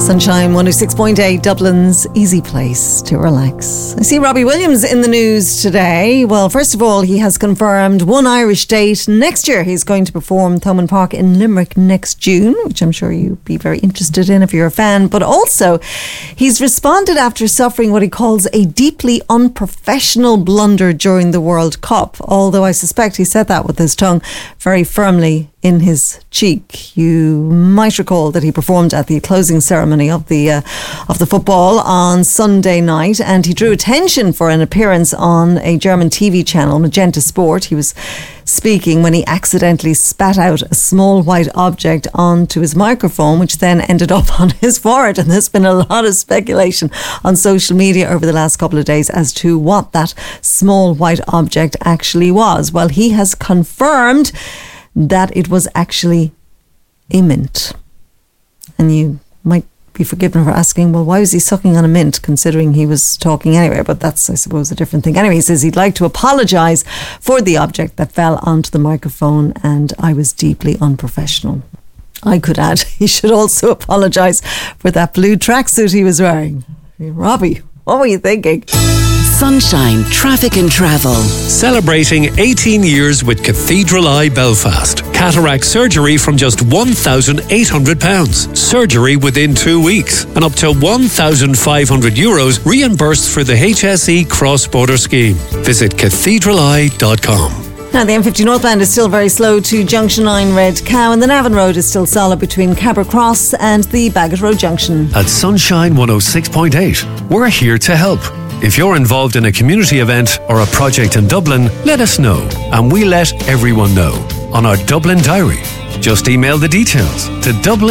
Sunshine 106.8, Dublin's easy place to relax. I see Robbie Williams in the news today. Well, first of all, he has confirmed one Irish date. Next year, he's going to perform Thomond Park in Limerick next June, which I'm sure you'd be very interested in if you're a fan. But also, he's responded after suffering what he calls a deeply unprofessional blunder during the World Cup. Although I suspect he said that with his tongue very firmly in his cheek. You might recall that he performed at the closing ceremony of the football on Sunday night, and he drew attention for an appearance on a German TV channel, Magenta Sport. He was speaking when he accidentally spat out a small white object onto his microphone, which then ended up on his forehead. And there's been a lot of speculation on social media over the last couple of days as to what that small white object actually was. Well, he has confirmed that it was actually a mint. And you might be forgiven for asking, well, why was he sucking on a mint, considering he was talking anyway? But that's, I suppose, a different thing. Anyway, he says he'd like to apologise for the object that fell onto the microphone, and I was deeply unprofessional. I could add, he should also apologise for that blue tracksuit he was wearing. Robbie, what were you thinking? Sunshine Traffic and Travel. Celebrating 18 years with Cathedral Eye Belfast. Cataract surgery from just £1,800. Surgery within 2 weeks. And up to €1,500 reimbursed for the HSE cross-border scheme. Visit cathedraleye.com. Now, the M50 northbound is still very slow to Junction 9 Red Cow, and the Navan Road is still solid between Cabra Cross and the Bagot Road Junction. At Sunshine 106.8, we're here to help. If you're involved in a community event or a project in Dublin, let us know, and we let everyone know on our Dublin Diary. Just email the details to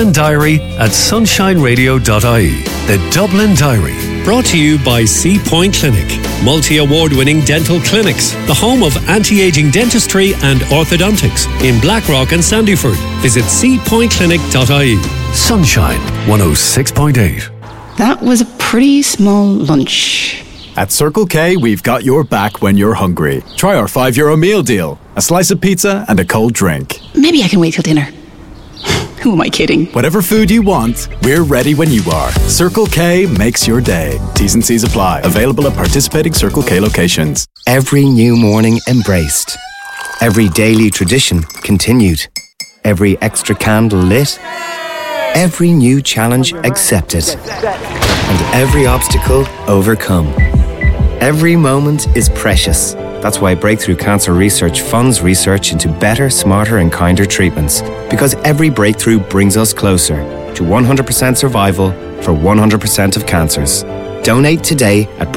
dublindiary@sunshineradio.ie. The Dublin Diary. Brought to you by Sea Point Clinic, multi-award-winning dental clinics, the home of anti-aging dentistry and orthodontics in Blackrock and Sandyford. Visit seapointclinic.ie. Sunshine 106.8. That was a pretty small lunch. At Circle K, we've got your back when you're hungry. Try our €5 meal deal. A slice of pizza and a cold drink. Maybe I can wait till dinner. Who am I kidding? Whatever food you want, we're ready when you are. Circle K makes your day. T's and C's apply. Available at participating Circle K locations. Every new morning embraced. Every daily tradition continued. Every extra candle lit. Every new challenge accepted. And every obstacle overcome. Every moment is precious. That's why Breakthrough Cancer Research funds research into better, smarter and kinder treatments. Because every breakthrough brings us closer to 100% survival for 100% of cancers. Donate today at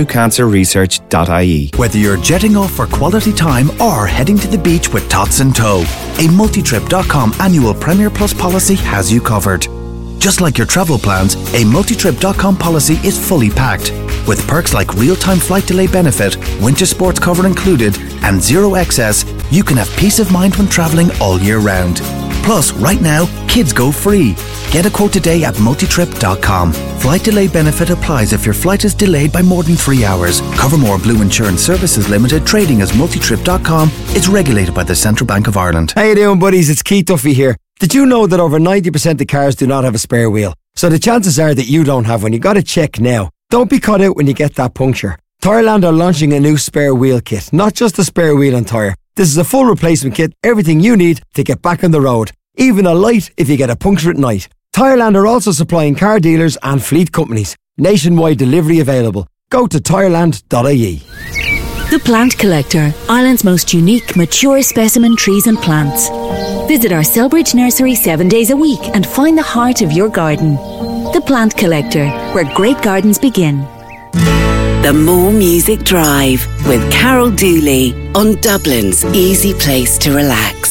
breakthroughcancerresearch.ie. Whether you're jetting off for quality time or heading to the beach with tots in tow, a multitrip.com annual Premier Plus policy has you covered. Just like your travel plans, a multitrip.com policy is fully packed. With perks like real-time flight delay benefit, winter sports cover included, and zero excess, you can have peace of mind when travelling all year round. Plus, right now, kids go free. Get a quote today at multitrip.com. Flight delay benefit applies if your flight is delayed by more than 3 hours. Covermore Blue Insurance Services Limited, trading as multitrip.com, is regulated by the Central Bank of Ireland. How you doing, buddies? It's Keith Duffy here. Did you know that over 90% of cars do not have a spare wheel? So the chances are that you don't have one. You got to check now. Don't be caught out when you get that puncture. Tyreland are launching a new spare wheel kit. Not just a spare wheel and tyre. This is a full replacement kit. Everything you need to get back on the road. Even a light if you get a puncture at night. Tyreland are also supplying car dealers and fleet companies. Nationwide delivery available. Go to tyreland.ie. The Plant Collector, Ireland's most unique, mature specimen trees and plants. Visit our Selbridge nursery 7 days a week and find the heart of your garden. The Plant Collector, where great gardens begin. The More Music Drive with Carol Dooley on Dublin's easy place to relax.